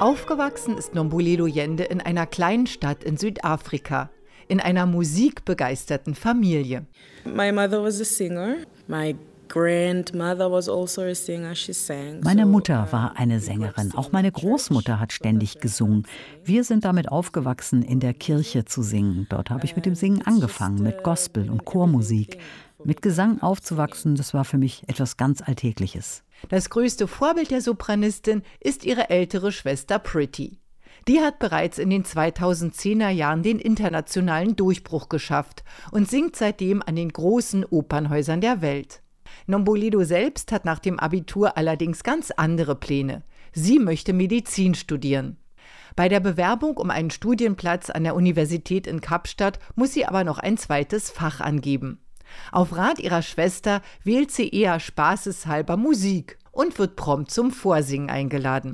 Aufgewachsen ist Nombulelo Yende in einer kleinen Stadt in Südafrika, in einer musikbegeisterten Familie. My mother was a singer. My grandmother was also a singer. She sang. Meine Mutter war eine Sängerin. Auch meine Großmutter hat ständig gesungen. Wir sind damit aufgewachsen, in der Kirche zu singen. Dort habe ich mit dem Singen angefangen, mit Gospel und Chormusik. Mit Gesang aufzuwachsen, das war für mich etwas ganz Alltägliches. Das größte Vorbild der Sopranistin ist ihre ältere Schwester Pretty. Die hat bereits in den 2010er Jahren den internationalen Durchbruch geschafft und singt seitdem an den großen Opernhäusern der Welt. Nombulelo selbst hat nach dem Abitur allerdings ganz andere Pläne. Sie möchte Medizin studieren. Bei der Bewerbung um einen Studienplatz an der Universität in Kapstadt muss sie aber noch ein zweites Fach angeben. Auf Rat ihrer Schwester wählt sie eher spaßeshalber Musik und wird prompt zum Vorsingen eingeladen.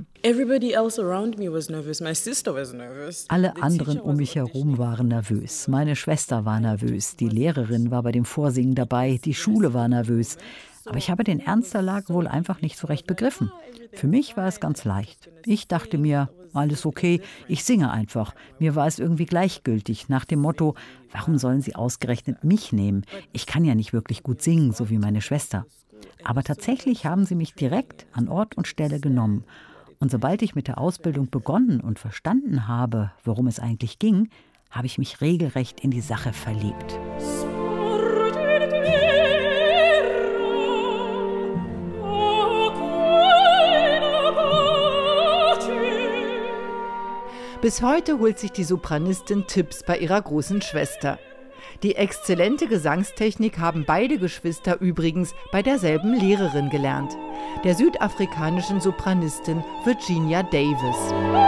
Alle anderen um mich herum waren nervös. Meine Schwester war nervös, die Lehrerin war bei dem Vorsingen dabei, die Schule war nervös. Aber ich habe den Ernst der Lage wohl einfach nicht so recht begriffen. Für mich war es ganz leicht. Ich dachte mir, alles okay, ich singe einfach. Mir war es irgendwie gleichgültig, nach dem Motto, warum sollen sie ausgerechnet mich nehmen? Ich kann ja nicht wirklich gut singen, so wie meine Schwester. Aber tatsächlich haben sie mich direkt an Ort und Stelle genommen. Und sobald ich mit der Ausbildung begonnen und verstanden habe, worum es eigentlich ging, habe ich mich regelrecht in die Sache verliebt. Bis heute holt sich die Sopranistin Tipps bei ihrer großen Schwester. Die exzellente Gesangstechnik haben beide Geschwister übrigens bei derselben Lehrerin gelernt, der südafrikanischen Sopranistin Virginia Davis.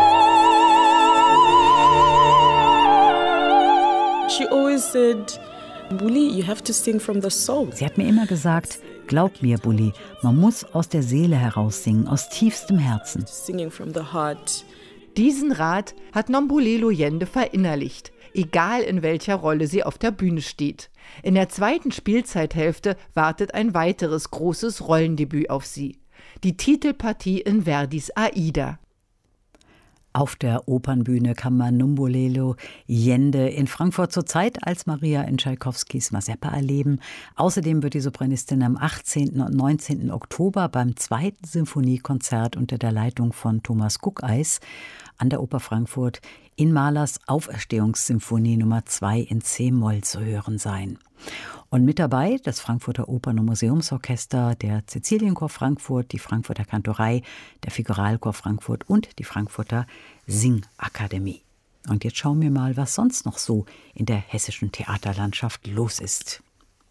She always said, Bully, you have to sing from the soul. Sie hat mir immer gesagt, glaub mir, Bully, man muss aus der Seele heraus singen, aus tiefstem Herzen. Singing from the heart. Diesen Rat hat Nombulelo Yende verinnerlicht, egal in welcher Rolle sie auf der Bühne steht. In der zweiten Spielzeithälfte wartet ein weiteres großes Rollendebüt auf sie. Die Titelpartie in Verdis Aida. Auf der Opernbühne kann man Nombulelo Yende in Frankfurt zur Zeit als Maria in Tschaikowskis Mazeppa erleben. Außerdem wird die Sopranistin am 18. und 19. Oktober beim 2. Symphoniekonzert unter der Leitung von Thomas Guckeis an der Oper Frankfurt in Mahlers Auferstehungssymphonie Nummer 2 in C-Moll zu hören sein. Und mit dabei das Frankfurter Opern- und Museumsorchester, der Cäcilienchor Frankfurt, die Frankfurter Kantorei, der Figuralchor Frankfurt und die Frankfurter Singakademie. Und jetzt schauen wir mal, was sonst noch so in der hessischen Theaterlandschaft los ist.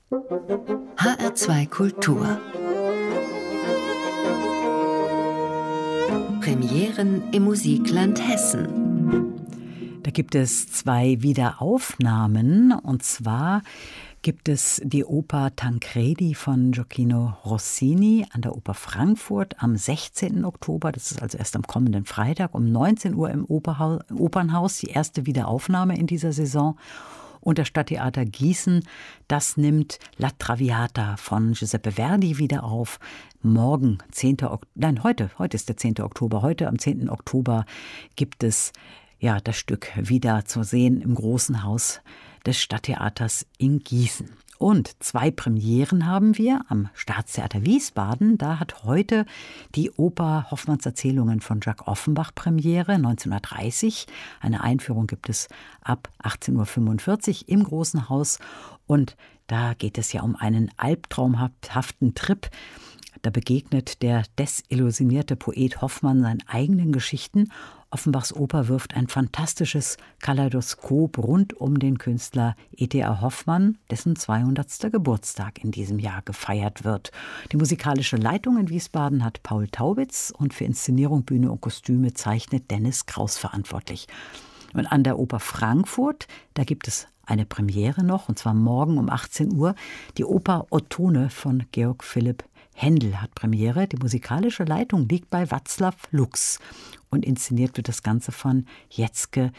HR2 Kultur. Premieren im Musikland Hessen. Da gibt es 2 Wiederaufnahmen, und zwar gibt es die Oper Tancredi von Gioacchino Rossini an der Oper Frankfurt am 16. Oktober. Das ist also erst am kommenden Freitag um 19 Uhr im Opernhaus, die erste Wiederaufnahme in dieser Saison. Und das Stadttheater Gießen, das nimmt La Traviata von Giuseppe Verdi wieder auf. Morgen, heute ist der 10. Oktober. Heute am 10. Oktober gibt es das Stück wieder zu sehen im großen Haus des Stadttheaters in Gießen. Und 2 Premieren haben wir am Staatstheater Wiesbaden. Da hat heute die Oper Hoffmanns Erzählungen von Jacques Offenbach Premiere, 1930. Eine Einführung gibt es ab 18.45 Uhr im Großen Haus. Und da geht es ja um einen albtraumhaften Trip. Da begegnet der desillusionierte Poet Hoffmann seinen eigenen Geschichten. Offenbachs Oper wirft ein fantastisches Kaleidoskop rund um den Künstler E.T.A. Hoffmann, dessen 200. Geburtstag in diesem Jahr gefeiert wird. Die musikalische Leitung in Wiesbaden hat Paul Taubitz und für Inszenierung, Bühne und Kostüme zeichnet Dennis Kraus verantwortlich. Und an der Oper Frankfurt, da gibt es eine Premiere noch, und zwar morgen um 18 Uhr. Die Oper Ottone von Georg Philipp Händel hat Premiere. Die musikalische Leitung liegt bei Václav Lux. Und inszeniert wird das Ganze von Jetzke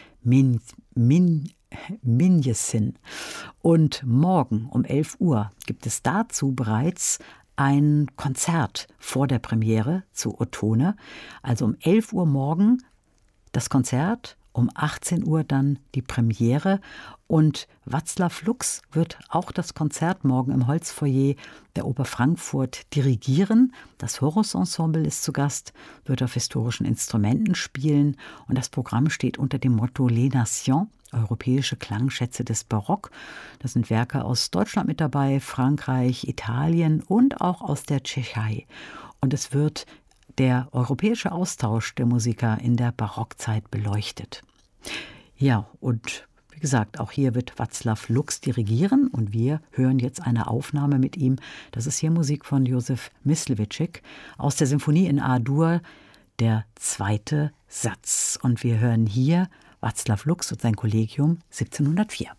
Minjesin. Und morgen um 11 Uhr gibt es dazu bereits ein Konzert vor der Premiere zu Ottone. Also um 11 Uhr morgen Das Konzert, um 18 Uhr dann die Premiere. Und Václav Lux wird auch das Konzert morgen im Holzfoyer der Oper Frankfurt dirigieren. Das Horus-Ensemble ist zu Gast, wird auf historischen Instrumenten spielen. Und das Programm steht unter dem Motto Les Nations, europäische Klangschätze des Barock. Da sind Werke aus Deutschland mit dabei, Frankreich, Italien und auch aus der Tschechei. Und es wird der europäische Austausch der Musiker in der Barockzeit beleuchtet. Ja, und wie gesagt, auch hier wird Václav Lux dirigieren und wir hören jetzt eine Aufnahme mit ihm. Das ist hier Musik von Josef Mysliveček aus der Symphonie in A-Dur, der 2. Satz. Und wir hören hier Václav Lux und sein Kollegium 1704.